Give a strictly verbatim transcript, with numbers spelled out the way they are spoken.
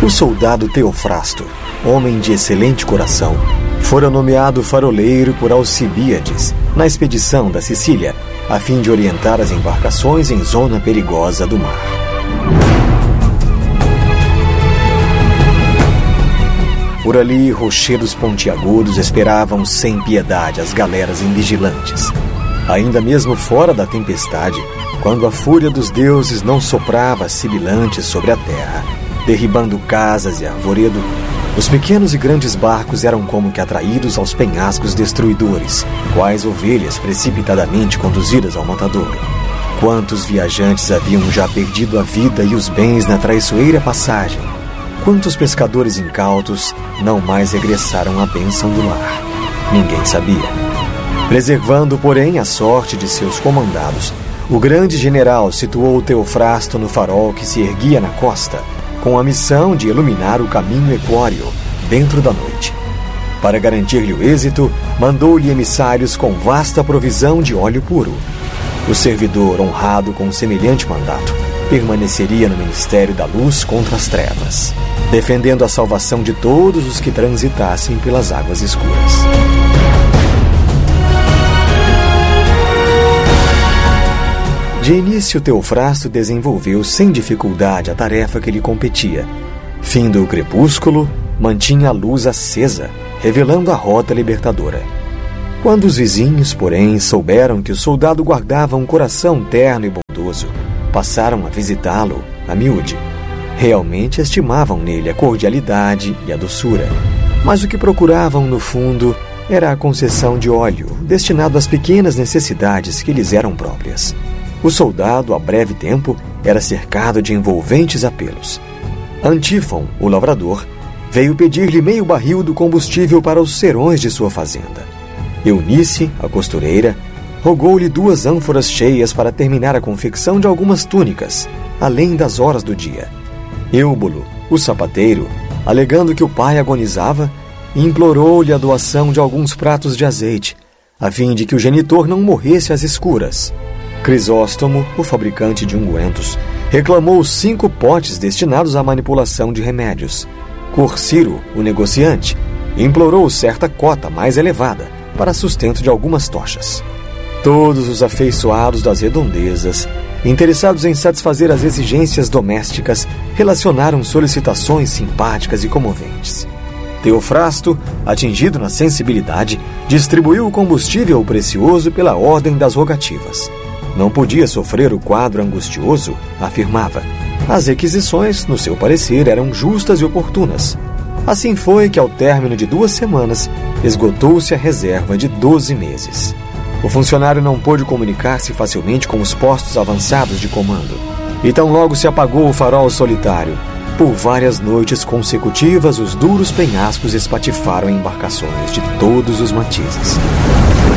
O soldado Teofrasto, homem de excelente coração, fora nomeado faroleiro por Alcibíades na expedição da Sicília, a fim de orientar as embarcações em zona perigosa do mar. Por ali, rochedos pontiagudos esperavam sem piedade as galeras invigilantes. Ainda mesmo fora da tempestade, quando a fúria dos deuses não soprava sibilante sobre a terra, derribando casas e arvoredo, os pequenos e grandes barcos eram como que atraídos aos penhascos destruidores, quais ovelhas precipitadamente conduzidas ao matadouro. Quantos viajantes haviam já perdido a vida e os bens na traiçoeira passagem? Quantos pescadores incautos não mais regressaram à bênção do lar? Ninguém sabia. Preservando, porém, a sorte de seus comandados, o grande general situou Teofrasto no farol que se erguia na costa, com a missão de iluminar o caminho equóreo dentro da noite. Para garantir-lhe o êxito, mandou-lhe emissários com vasta provisão de óleo puro. O servidor, honrado com semelhante mandato, permaneceria no ministério da luz contra as trevas, defendendo a salvação de todos os que transitassem pelas águas escuras. De início, Teofrasto desenvolveu sem dificuldade a tarefa que lhe competia. Findo o crepúsculo, mantinha a luz acesa, revelando a rota libertadora. Quando os vizinhos, porém, souberam que o soldado guardava um coração terno e bondoso, passaram a visitá-lo a miúde. Realmente estimavam nele a cordialidade e a doçura, mas o que procuravam, no fundo, era a concessão de óleo, destinado às pequenas necessidades que lhes eram próprias. O soldado, a breve tempo, era cercado de envolventes apelos. Antífon, o lavrador, veio pedir-lhe meio barril do combustível para os serões de sua fazenda. Eunice, a costureira, rogou-lhe duas ânforas cheias para terminar a confecção de algumas túnicas, além das horas do dia. Eúbulo, o sapateiro, alegando que o pai agonizava, implorou-lhe a doação de alguns pratos de azeite, a fim de que o genitor não morresse às escuras. Crisóstomo, o fabricante de ungüentos, reclamou cinco potes destinados à manipulação de remédios. Corsiro, o negociante, implorou certa cota mais elevada para sustento de algumas tochas. Todos os afeiçoados das redondezas, interessados em satisfazer as exigências domésticas, relacionaram solicitações simpáticas e comoventes. Teofrasto, atingido na sensibilidade, distribuiu o combustível precioso pela ordem das rogativas. Não podia sofrer o quadro angustioso, afirmava. As requisições, no seu parecer, eram justas e oportunas. Assim foi que, ao término de duas semanas, esgotou-se a reserva de doze meses. O funcionário não pôde comunicar-se facilmente com os postos avançados de comando. E tão logo se apagou o farol solitário, por várias noites consecutivas os duros penhascos espatifaram embarcações de todos os matizes.